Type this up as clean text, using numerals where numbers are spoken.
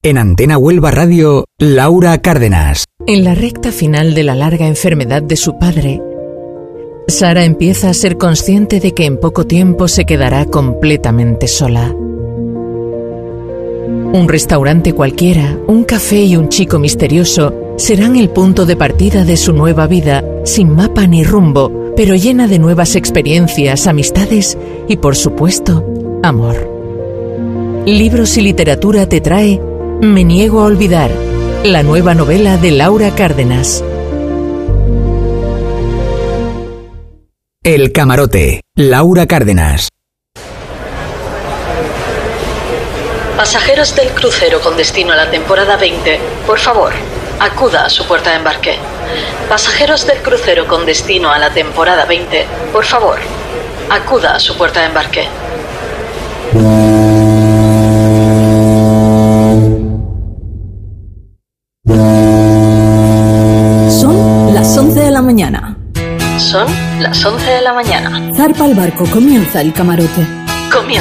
En Antena Huelva Radio, Laura Cárdenas. En la recta final de la larga enfermedad de su padre, Sara empieza a ser consciente de que en poco tiempo se quedará completamente sola. Un restaurante cualquiera, un café y un chico misterioso serán el punto de partida de su nueva vida, sin mapa ni rumbo, pero llena de nuevas experiencias, amistades y, por supuesto, amor. Libros y Literatura te trae Me niego a olvidar, la nueva novela de Laura Cárdenas. El Camarote, Laura Cárdenas. Pasajeros del crucero con destino a la temporada 20, por favor, acuda a su puerta de embarque. Pasajeros del crucero con destino a la temporada 20, por favor, acuda a su puerta de embarque. Son las 11 de la mañana. Son las 11 de la mañana. Zarpa el barco, comienza el camarote. Comienza.